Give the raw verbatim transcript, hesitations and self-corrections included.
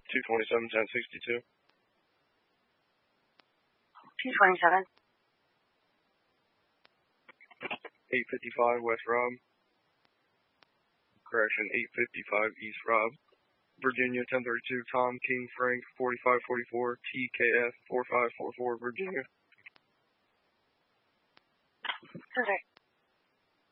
two twenty-seven, ten sixty-two. two twenty-seven. eight fifty-five West Rob. Correction, eight fifty-five East Rob. Virginia, ten thirty-two, Tom King Frank, forty-five forty-four, T K F, four five four four, Virginia. Perfect.